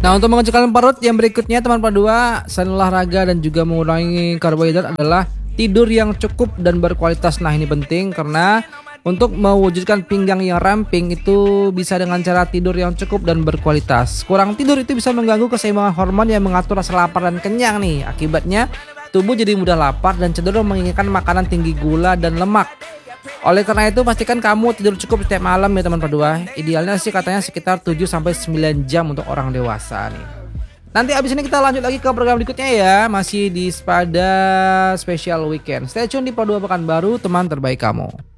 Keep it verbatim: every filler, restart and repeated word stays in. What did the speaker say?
Nah, untuk mengecilkan perut yang berikutnya teman dua, selain olahraga dan juga mengurangi karbohidrat adalah tidur yang cukup dan berkualitas. Nah, ini penting karena untuk mewujudkan pinggang yang ramping itu bisa dengan cara tidur yang cukup dan berkualitas. Kurang tidur itu bisa mengganggu keseimbangan hormon yang mengatur rasa lapar dan kenyang nih. Akibatnya tubuh jadi mudah lapar dan cenderung menginginkan makanan tinggi gula dan lemak. Oleh karena itu pastikan kamu tidur cukup setiap malam ya teman berdua. Idealnya sih katanya sekitar tujuh sampai sembilan jam untuk orang dewasa nih. Nanti abis ini kita lanjut lagi ke program berikutnya ya. Masih di Spada Special Weekend. Stay tune di Padu Pekanbaru, teman terbaik kamu.